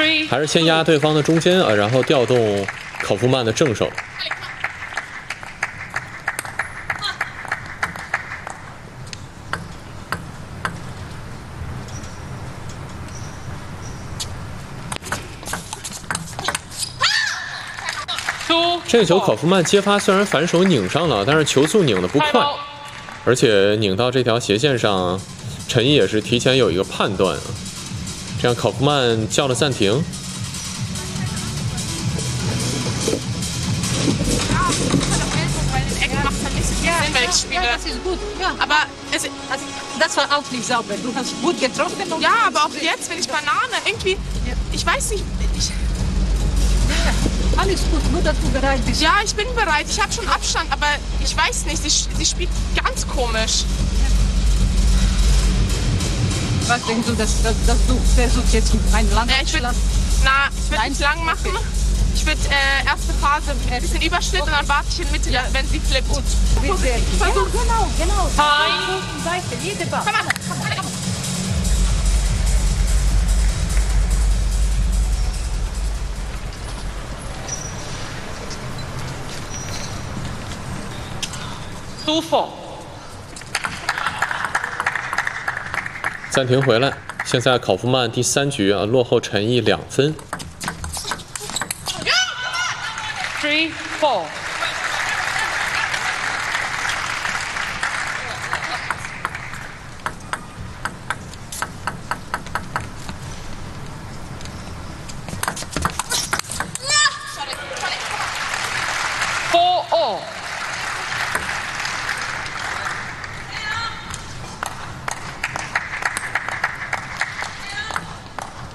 还是先压对方的中间啊，然后调动考夫曼的正手。这个球考夫曼接发虽然反手拧上了，但是球速拧得不快，而且拧到这条斜线上，陈毅也是提前有一个判断啊。这样考夫曼叫了暂停。 Das war auch nicht sauber. Du hast gut getroffen. Ja, aber auch jetzt, wenn ich Banane irgendwie, ich weiß nicht, Alles gut, nur dass du bereit bist. ja, ich bin bereit, ich habe schon Abstand, aber ich weiß nicht, sie spielt ganz komisch. Was denkst du, dass du versuchst jetzt einen langen Ich würde nicht lang machen. Ich würde erste Phase ein bisschen Überschnitt und dann warte ich in Mitte, wenn sie flippt. Gut. Genau. Seite, jede Ball. Komm mal. 暂停回来，现在考夫曼第3局啊，落后陈毅2分。 3-4